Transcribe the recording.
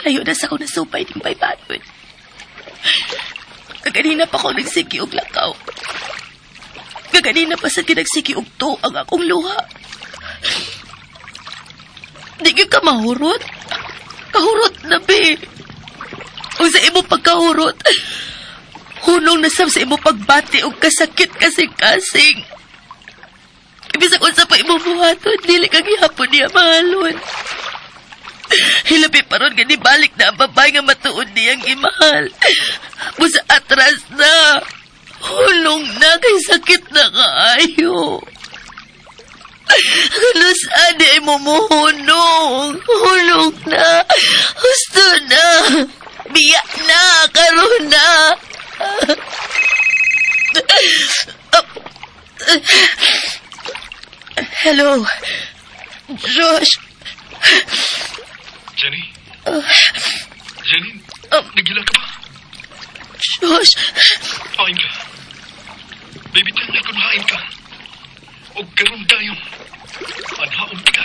Layo na sa ako nasupay ng baybanon. Kaganina pa ako nagsigi og lakaw. Kaganina pa sa kinagsigi og to ang akong luha. Di ka mahurot? Kahurot na, be. O sa imo pagkahurot, hunong nasab sa imo pagbati og kasakit kasing-kasing. Ibisa kung sa pa imo buhaton, dili kang ihapon niya mahalon. Hilabi paron nga balik na ang babae nga matuod niyang imahal. Busa atras na. Hulong na kay sakit na kaayo. Halos adi ay mumuhunong. Hulong na. Gusto na. Biyak na. Karoon na. Hello. Josh. Jenny? Jenny? Nagila ka ba? Josh. Hain ka. Baby, tiyan na kung hain ka. O karoon tayo. Anhaon ka.